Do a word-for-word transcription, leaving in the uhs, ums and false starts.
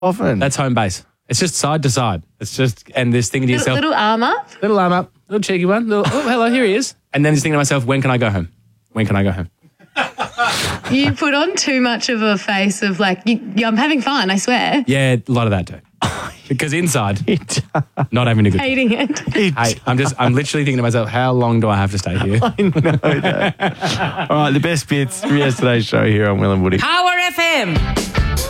often? That's home base. It's just side to side. It's just, and this thinking to Little, yourself, little arm up. little arm up, little cheeky one, little, oh, hello, here he is. And then just thinking to myself, when can I go home? When can I go home? You put on too much of a face of like, you, yeah, I'm having fun, I swear. Yeah, a lot of that too. Because inside, not having a good time. Hating it. Hey, I'm just, I'm literally thinking to myself, how long do I have to stay here? I know that. All right, the best bits from yesterday's show here on Will and Woody. Power F M.